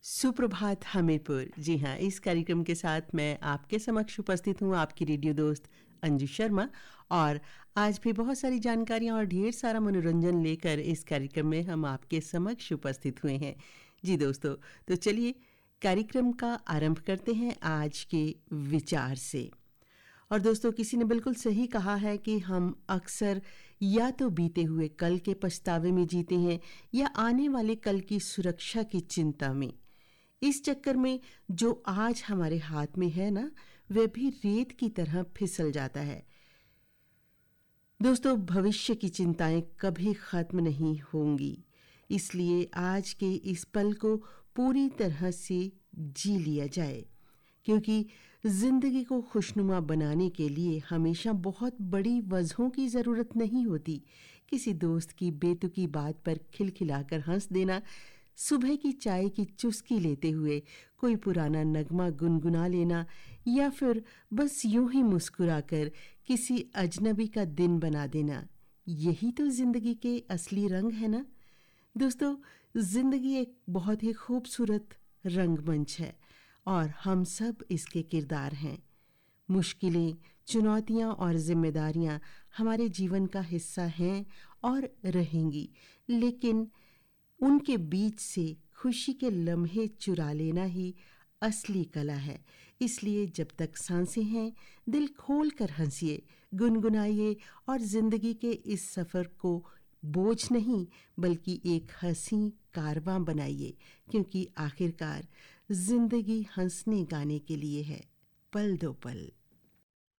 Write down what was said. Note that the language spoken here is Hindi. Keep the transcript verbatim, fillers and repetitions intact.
सुप्रभात हमीरपुर। जी हाँ, इस कार्यक्रम के साथ मैं आपके समक्ष उपस्थित हूँ, आपकी रेडियो दोस्त अंजू शर्मा। और आज भी बहुत सारी जानकारियाँ और ढेर सारा मनोरंजन लेकर इस कार्यक्रम में हम आपके समक्ष उपस्थित हुए हैं। जी दोस्तों, तो चलिए कार्यक्रम का आरंभ करते हैं आज के विचार से। और दोस्तों, किसी ने बिल्कुल सही कहा है कि हम अक्सर या तो बीते हुए कल के पछतावे में जीते हैं या आने वाले कल की सुरक्षा की चिंता में। इस चक्कर में जो आज हमारे हाथ में है ना, वह भी रेत की तरह फिसल जाता है। दोस्तों, भविष्य की चिंताएं कभी खत्म नहीं होंगी, इसलिए आज के इस पल को पूरी तरह से जी लिया जाए, क्योंकि जिंदगी को खुशनुमा बनाने के लिए हमेशा बहुत बड़ी वजहों की ज़रूरत नहीं होती। किसी दोस्त की बेतुकी बात पर खिलखिलाकर हंस देना, सुबह की चाय की चुस्की लेते हुए कोई पुराना नगमा गुनगुना लेना, या फिर बस यूं ही मुस्कुराकर किसी अजनबी का दिन बना देना, यही तो जिंदगी के असली रंग है ना। दोस्तों, जिंदगी एक बहुत ही खूबसूरत रंगमंच है और हम सब इसके किरदार हैं। मुश्किलें, चुनौतियां और जिम्मेदारियां हमारे जीवन का हिस्सा हैं और रहेंगी, लेकिन उनके बीच से खुशी के लम्हे चुरा लेना ही असली कला है। इसलिए जब तक सांसें हैं, दिल खोल कर हंसिए, गुनगुनाइए और जिंदगी के इस सफ़र को बोझ नहीं बल्कि एक हंसी कारवां बनाइए, क्योंकि आखिरकार जिंदगी हंसने गाने के लिए है। पल दो पल।